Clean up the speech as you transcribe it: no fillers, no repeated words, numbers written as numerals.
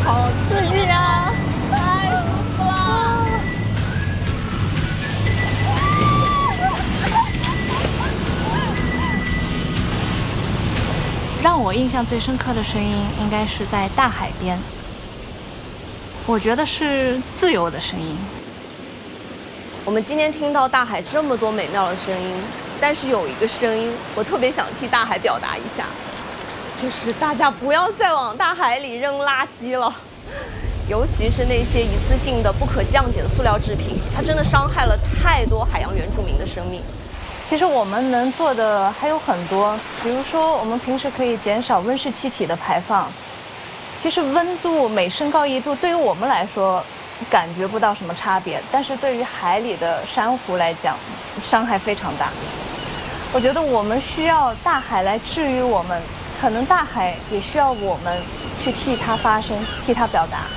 好刺激啊！太舒服了。 让我印象最深刻的声音应该是在大海边，我觉得是自由的声音。 我们今天听到大海这么多美妙的声音，但是有一个声音我特别想替大海表达一下，就是大家不要再往大海里扔垃圾了，尤其是那些一次性的不可降解的塑料制品，它真的伤害了太多海洋原住民的生命。 其实我们能做的还有很多，比如说我们平时可以减少温室气体的排放。其实温度每升高1度，对于我们来说感觉不到什么差别，但是对于海里的珊瑚来讲，伤害非常大。我觉得我们需要大海来治愈我们，可能大海也需要我们去替它发声，替它表达。